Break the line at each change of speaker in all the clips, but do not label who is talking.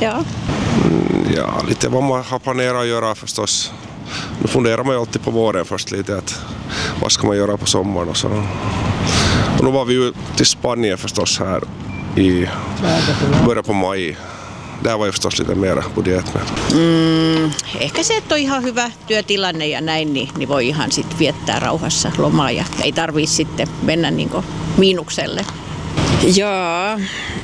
Ja.
Ja, lite vad man har planerat att göra förstås. Nu funderar man ju alltid på våren först lite att vad ska man göra på sommaren och så. Och nu var vi ju till Spanien förstås här i början på maj. Det var ju förstås lite mer budget med.
Ehkä se, että on ihan hyvä työtilanne ja näin, niin voi ihan sitten viettää rauhassa lomaa ja ei tarvitse sitten mennä niin kuin miinukselle.
Ja,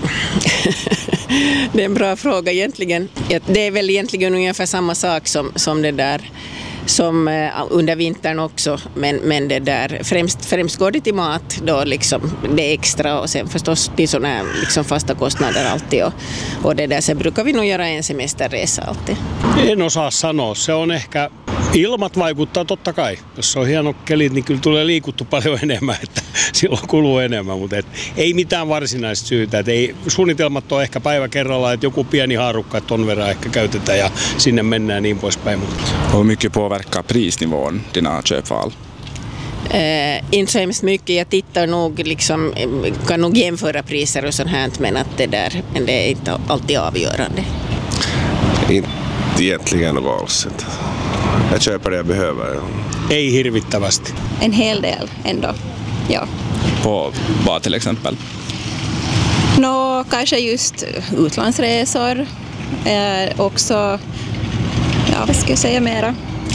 det är en bra fråga egentligen. Det är väl egentligen ungefär samma sak som det där som under vintern också, men det där främst går det till mat då liksom det extra och sen förstås till såna här liksom fasta kostnader alltid och det där sen brukar vi nog göra en semesterresa alltid.
En osaa sanoa, se on ehkä ilmat vaikuttaa totta kai. Jos on hieno kelit, niin kyllä tulee liikuttu paljon enemmän, että silloin kuluu enemmän, mutta ei mitään varsinaista syytä. Ei, suunnitelmat on ehkä päivä kerrallaan, että joku pieni haarukka ton verran ehkä käytetään ja sinne mennään niin poispäin.
Hur mycket påverkar prisnivån dina köpval?
Inte så hemskt mycket. Jag tittar nog liksom, kan nog jämföra priser och sånt här, men att men det är inte alltid avgörande.
Inte egentligen något alls. Jag köper det jag behöver.
Ei hirvittävästi.
En hel del ändå, ja.
På vad till exempel?
Kanske just utlandsresor. Också, ja, vad ska jag säga mera?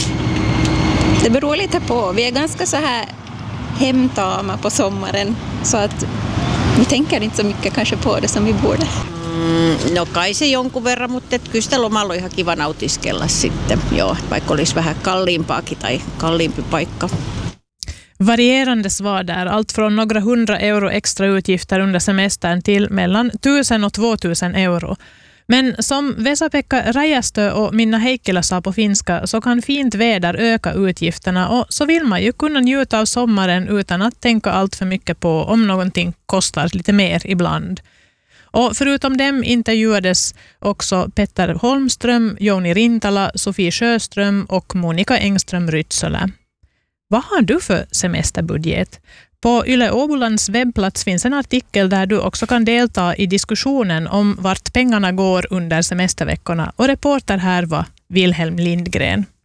Det beror lite på. Vi är ganska så här hemtama på sommaren. Så att vi tänker inte så mycket kanske på det som vi borde.
No kai se jonkun verran, mutta kyllä sitä lomalla on ihan kiva nautiskella sitten. Joo, vaikka olisi vähän kalliimpaakin tai kalliimpi paikka.
Varierande svar där, allt från några 100 euro extra utgifter under semestern till mellan 1000 och 2000 euro. Men som Vesa-Pekka Räjästö och Minna Heikkilä sa på finska så kan fint väder öka utgifterna och så vill man ju kunna njuta av sommaren utan att tänka allt för mycket på om någonting kostar lite mer ibland. Och förutom dem intervjuades också Petter Holmström, Joni Rintala, Sofie Sjöström och Monika Engström Rytsölä. Vad har du för semesterbudget? På Yle Åbolands webbplats finns en artikel där du också kan delta i diskussionen om vart pengarna går under semesterveckorna och reporter här var Wilhelm Lindgren.